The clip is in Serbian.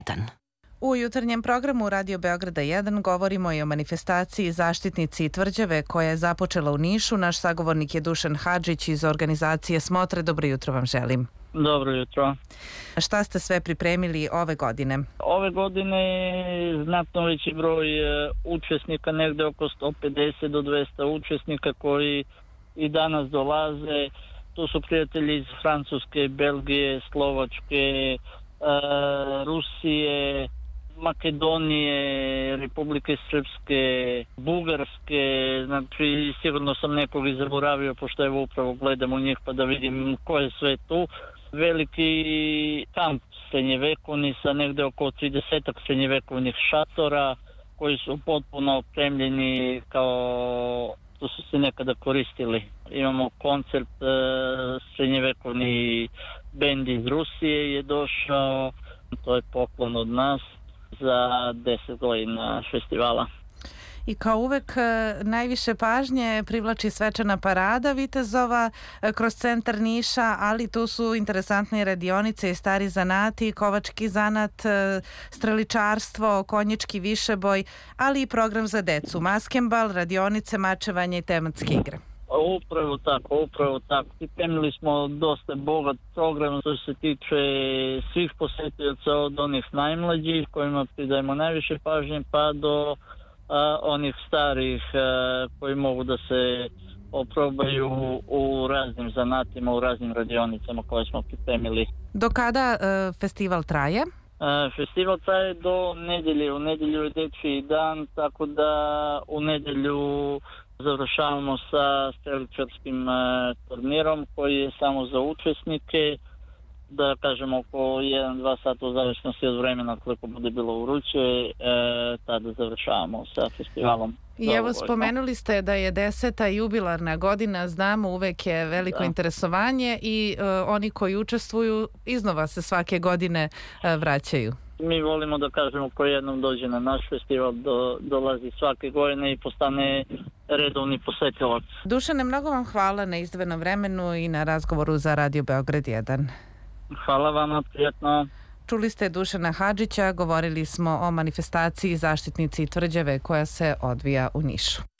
1. U jutarnjem programu Radio Beograda 1 govorimo i o manifestaciji Zaštitnici tvrđave koja je započela u Nišu. Naš sagovornik je Dušan Hadžić iz organizacije Smotre. Dobro jutro vam želim. Dobro jutro. Šta ste sve pripremili ove godine? Ove godine je znatno veći broj učesnika, negde oko 150 do 200 učesnika koji i danas dolaze. To su prijatelji iz Francuske, Belgije, Slovačke, Rusije, Makedonije, Republike Srpske, Bugarske, znači sigurno sam nekog i zaboravio pošto evo upravo gledam u njih pa da vidim ko je sve tu. Veliki kamp srednjevekovni sa negde oko 30 srednjevekovnih šatora koji su potpuno opremljeni kao što su se nekada koristili. Imamo koncert, srednjevekovni bend iz Rusije je došao, to je poklon od nas za 10 godina festivala. I kao uvek najviše pažnje privlači svečana parada vitezova kroz centar Niša, ali tu su interesantne radionice i stari zanati, kovački zanat, streličarstvo, konjički višeboj, ali i program za decu, maskembal, radionice, mačevanje i tematske igre. Upravo tako. Pripremili smo dosta bogat program što se tiče svih posetioca od onih najmlađih kojima pridajemo najviše pažnje pa do onih starih koji mogu da se oprobaju u raznim zanatima, u raznim radionicama koje smo pripremili. Do kada festival traje? Festival traje do nedelje. U nedelju je dečiji dan, tako da u nedelju završavamo sa streličarskim turnirom koji je samo za učesnike. Da kažemo oko 1-2 sata u zavisnosti od vremena koliko bude bilo vruće, tada završavamo sa festivalom. I evo spomenuli ste da je 10. jubilarna godina, znamo uvek je veliko interesovanje i oni koji učestvuju iznova se svake godine vraćaju. Mi volimo da kažemo ko jednom dođe na naš festival dolazi svake godine i postane redovni posetilac. Dušane, mnogo vam hvala na izdvojenom vremenu i na razgovoru za Radio Beograd 1. Hvala vama, prijatno. Čuli ste Dušana Hadžića, govorili smo o manifestaciji Zaštitnici tvrđave koja se odvija u Nišu.